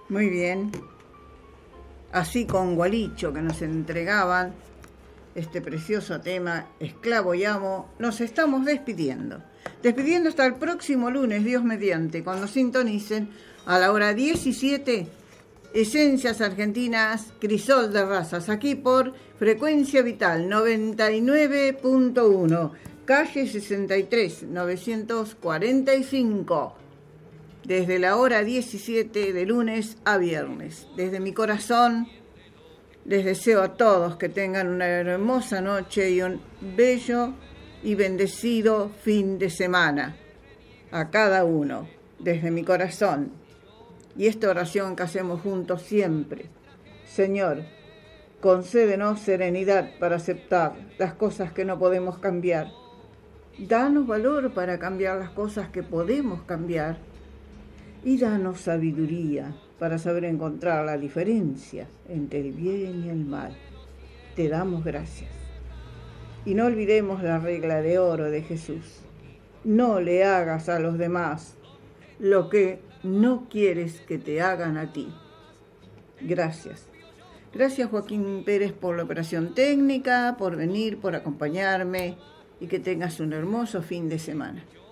Muy bien. Así con Gualicho, que nos entregaban este precioso tema, Esclavo y Amo, nos estamos despidiendo. Despidiendo hasta el próximo lunes, Dios mediante, cuando sintonicen a la hora 17, Esencias Argentinas, Crisol de Razas, aquí por Frecuencia Vital 99.1, calle 63, 945. Desde la hora 17 de lunes a viernes. Desde mi corazón les deseo a todos que tengan una hermosa noche y un bello y bendecido fin de semana. A cada uno, desde mi corazón. Y esta oración que hacemos juntos siempre. Señor, concédenos serenidad para aceptar las cosas que no podemos cambiar. Danos valor para cambiar las cosas que podemos cambiar. Y danos sabiduría para saber encontrar la diferencia entre el bien y el mal. Te damos gracias. Y no olvidemos la regla de oro de Jesús. No le hagas a los demás lo que no quieres que te hagan a ti. Gracias. Gracias, Joaquín Pérez, por la operación técnica, por venir, por acompañarme y que tengas un hermoso fin de semana.